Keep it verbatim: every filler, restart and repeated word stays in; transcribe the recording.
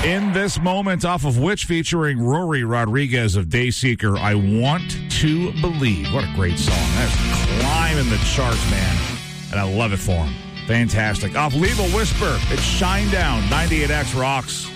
In This Moment, off of which, featuring Rory Rodriguez of Dayseeker, I Want to Believe. What a great song. That's climbing the charts, man. And I love it for him. Fantastic. Off Lethal Whisper, it's Shine Down, ninety-eight X Rocks.